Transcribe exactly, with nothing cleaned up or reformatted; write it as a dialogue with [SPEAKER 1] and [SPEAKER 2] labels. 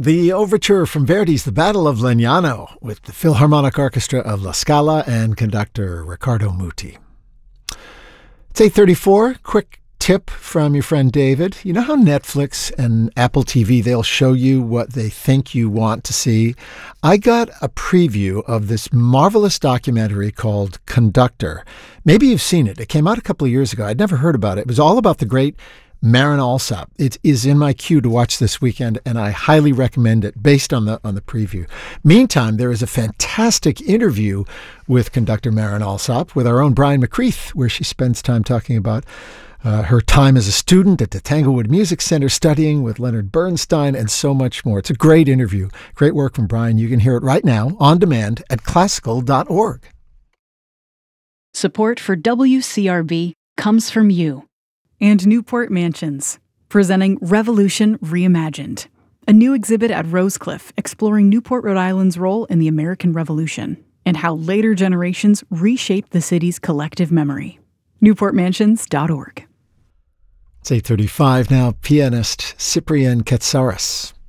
[SPEAKER 1] The overture from Verdi's The Battle of Legnano with the Philharmonic Orchestra of La Scala and conductor Riccardo Muti. It's eight thirty-four. Quick tip from your friend David. You know how Netflix and Apple T V, they'll show you what they think you want to see? I got a preview of this marvelous documentary called Conductor. Maybe you've seen it. It came out a couple of years ago. I'd never heard about it. It was all about the great Marin Alsop. It is in my queue to watch this weekend, and I highly recommend it based on the on the preview. Meantime, there is a fantastic interview with conductor Marin Alsop with our own Brian McCreath, where she spends time talking about uh, her time as a student at the Tanglewood Music Center studying with Leonard Bernstein and so much more. It's a great interview. Great work from Brian. You can hear it right now on demand at classical dot org.
[SPEAKER 2] Support for W C R B comes from you.
[SPEAKER 3] And Newport Mansions, presenting Revolution Reimagined, a new exhibit at Rosecliff exploring Newport, Rhode Island's role in the American Revolution and how later generations reshaped the city's collective memory. newport mansions dot org.
[SPEAKER 1] It's eight thirty-five now. Pianist Cyprian Katsaris